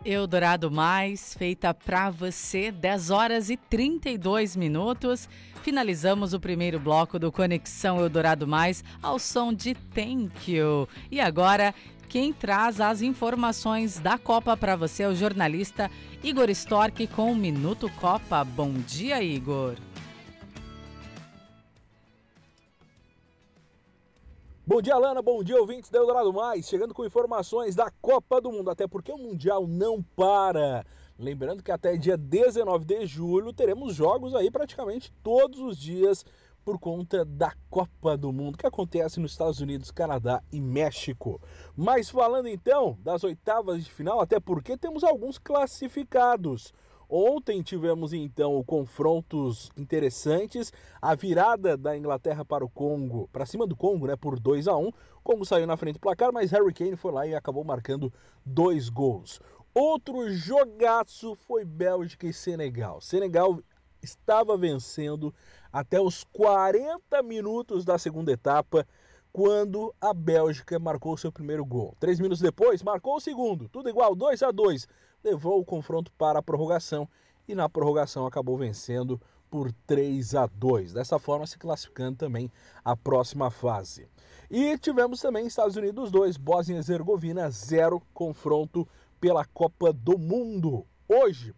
Eldorado Mais, feita pra você, 10 horas e 32 minutos. Finalizamos o primeiro bloco do Conexão Eldorado Mais ao som de Thank You. E agora, quem traz as informações da Copa pra você é o jornalista Igor Storck com o Minuto Copa. Bom dia, Igor. Bom dia, Alana. Bom dia, ouvintes da Eldorado Mais. Chegando com informações da Copa do Mundo, até porque o Mundial não para. Lembrando que até dia 19 de julho teremos jogos aí praticamente todos os dias por conta da Copa do Mundo, que acontece nos Estados Unidos, Canadá e México. Mas falando então das oitavas de final, até porque temos alguns classificados. Ontem tivemos então confrontos interessantes, a virada da Inglaterra para o Congo, para cima do Congo, né, por 2-1. O Congo saiu na frente do placar, mas Harry Kane foi lá e acabou marcando 2 gols. Outro jogaço foi Bélgica e Senegal. Senegal estava vencendo até os 40 minutos da segunda etapa, quando a Bélgica marcou seu primeiro gol. 3 minutos depois, marcou o segundo. Tudo igual, 2-2. Levou o confronto para a prorrogação e na prorrogação acabou vencendo por 3-2. Dessa forma, se classificando também à próxima fase. E tivemos também Estados Unidos 2, Bósnia e Herzegovina 0, confronto pela Copa do Mundo. Hoje,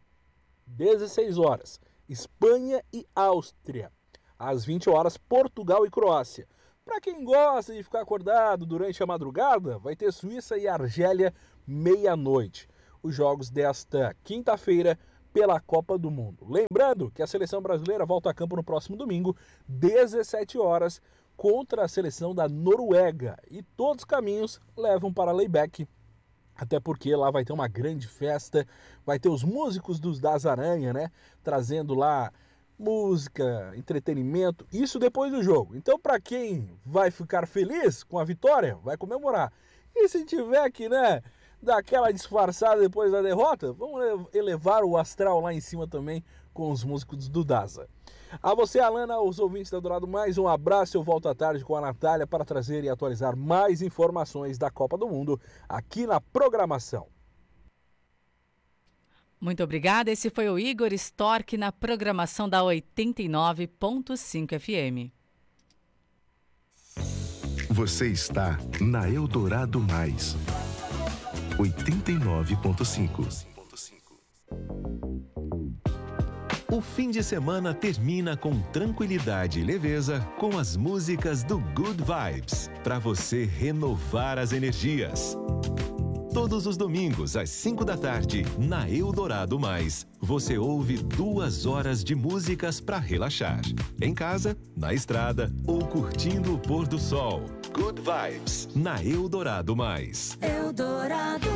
16 horas, Espanha e Áustria. Às 20 horas, Portugal e Croácia. Para quem gosta de ficar acordado durante a madrugada, vai ter Suíça e Argélia meia-noite. Os jogos desta quinta-feira pela Copa do Mundo. Lembrando que a seleção brasileira volta a campo no próximo domingo, 17 horas, contra a seleção da Noruega. E todos os caminhos levam para Layback, até porque lá vai ter uma grande festa, vai ter os músicos dos Das Aranha, né, trazendo lá música, entretenimento, isso depois do jogo. Então, para quem vai ficar feliz com a vitória, vai comemorar. E se tiver que, né, dar aquela disfarçada depois da derrota, vamos elevar o astral lá em cima também com os músicos do Daza. A você, Alana, aos ouvintes da Eldorado Mais, um abraço. Eu volto à tarde com a Natália para trazer e atualizar mais informações da Copa do Mundo aqui na programação. Muito obrigada. Esse foi o Igor Storck na programação da 89.5 FM. Você está na Eldorado Mais. 89.5. O fim de semana termina com tranquilidade e leveza com as músicas do Good Vibes, para você renovar as energias. Todos os domingos, às 5 da tarde, na Eldorado Mais, você ouve 2 horas de músicas para relaxar. Em casa, na estrada ou curtindo o pôr do sol. Good Vibes, na Eldorado Mais. Eldorado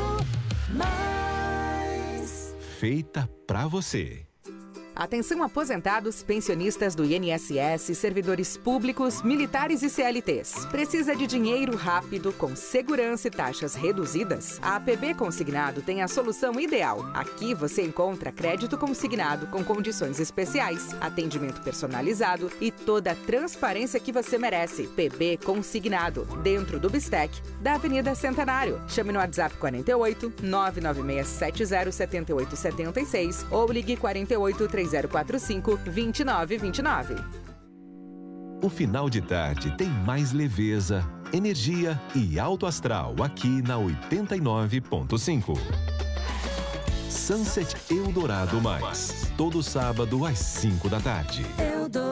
Mais. Feita pra você. Atenção aposentados, pensionistas do INSS, servidores públicos, militares e CLTs. Precisa de dinheiro rápido, com segurança e taxas reduzidas? A APB Consignado tem a solução ideal. Aqui você encontra crédito consignado com condições especiais, atendimento personalizado e toda a transparência que você merece. PB Consignado, dentro do Bistec, da Avenida Centenário. Chame no WhatsApp 48 99670 7876 ou ligue 48 3045 2929. O final de tarde tem mais leveza, energia e alto astral aqui na 89.5. Sunset Eldorado Mais, todo sábado às 5 da tarde.